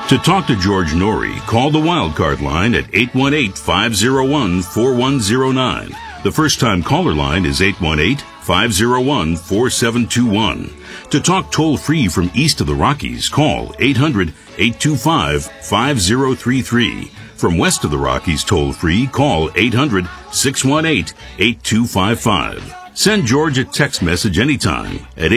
To talk to George Norrie, call the Wildcard line at 818-501-4109. The first-time caller line is 818-501-4721. To talk toll-free from east of the Rockies, call 800-825-5033. From west of the Rockies toll-free, call 800-618-8255. Send George a text message anytime at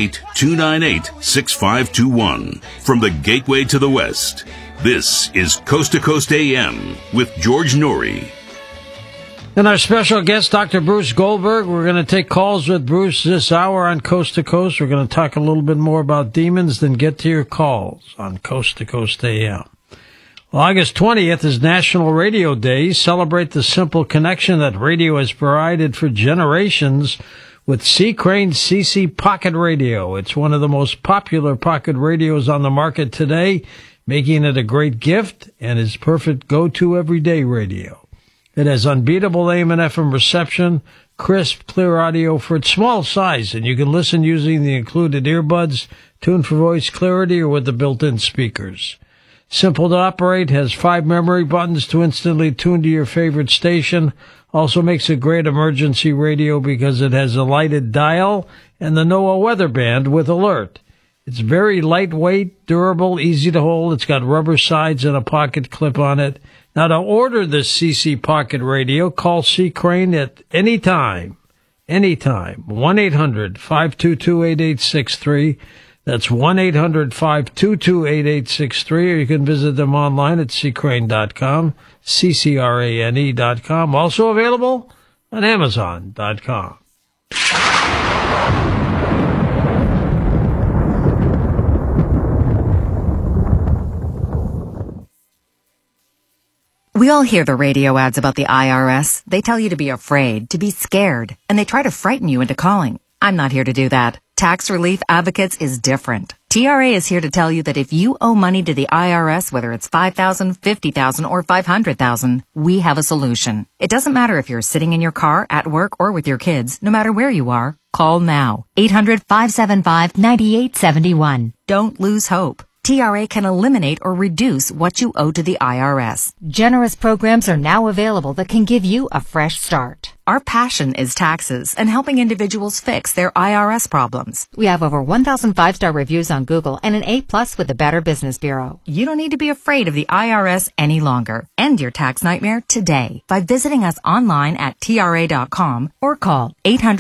818-298-6521. From the Gateway to the West, this is Coast to Coast AM with George Norrie. And our special guest, Dr. Bruce Goldberg. We're going to take calls with Bruce this hour on Coast to Coast. We're going to talk a little bit more about demons, then get to your calls on Coast to Coast AM. Well, August 20th is National Radio Day. Celebrate the simple connection that radio has provided for generations with C. Crane CC Pocket Radio. It's one of the most popular pocket radios on the market today, making it a great gift and is perfect go-to everyday radio. It has unbeatable AM and FM reception, crisp, clear audio for its small size, and you can listen using the included earbuds, tuned for voice clarity, or with the built-in speakers. Simple to operate, has 5 memory buttons to instantly tune to your favorite station. Also makes a great emergency radio because it has a lighted dial and the NOAA weather band with alert. It's very lightweight, durable, easy to hold. It's got rubber sides and a pocket clip on it. Now, to order this CC Pocket Radio, call C. Crane at any time. 1-800-522-8863. That's 1-800-522-8863, or you can visit them online at ccrane.com, ccrane.com. Also available on amazon.com. We all hear the radio ads about the IRS. They tell you to be afraid, to be scared, and they try to frighten you into calling. I'm not here to do that. Tax Relief Advocates is different. TRA is here to tell you that if you owe money to the IRS, whether it's $5,000, $50,000, or $500,000, we have a solution. It doesn't matter if you're sitting in your car, at work, or with your kids. No matter where you are, call now. 800-575-9871. Don't lose hope. TRA can eliminate or reduce what you owe to the IRS. Generous programs are now available that can give you a fresh start. Our passion is taxes and helping individuals fix their IRS problems. We have over 1,000 5-star reviews on Google and an A+ with the Better Business Bureau. You don't need to be afraid of the IRS any longer. End your tax nightmare today by visiting us online at TRA.com or call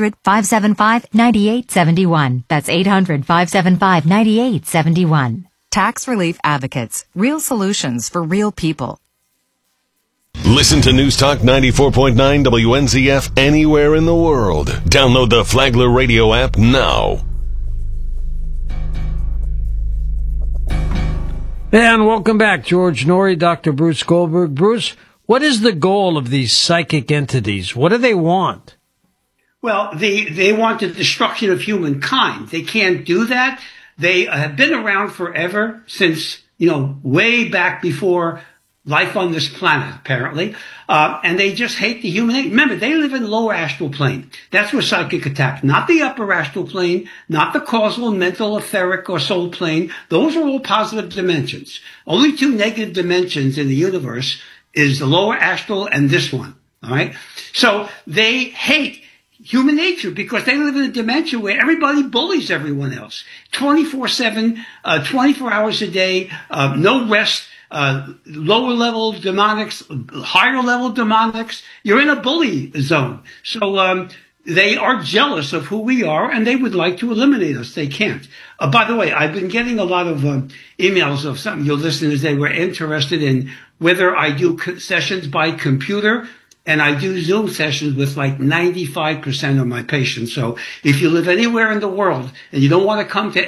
800-575-9871. That's 800-575-9871. Tax Relief Advocates. Real solutions for real people. Listen to News Talk 94.9 WNZF anywhere in the world. Download the Flagler Radio app now. And welcome back, George Norrie, Dr. Bruce Goldberg. Bruce, what is the goal of these psychic entities? What do they want? Well, they want the destruction of humankind. They can't do that. They have been around forever, since, way back before life on this planet, apparently. And they just hate the human. Remember, they live in lower astral plane. That's where psychic attack, not the upper astral plane, not the causal, mental, etheric, or soul plane. Those are all positive dimensions. Only 2 negative dimensions in the universe is the lower astral and this one. All right. So they hate human nature because they live in a dimension where everybody bullies everyone else 24/7, 24 hours a day, no rest. Lower level demonics, higher level demonics. You're in a bully zone. So, they are jealous of who we are and they would like to eliminate us. They can't. By the way, I've been getting a lot of emails of some of your listeners. They were interested in whether I do sessions by computer. And I do Zoom sessions with like 95% of my patients. So if you live anywhere in the world and you don't want to come to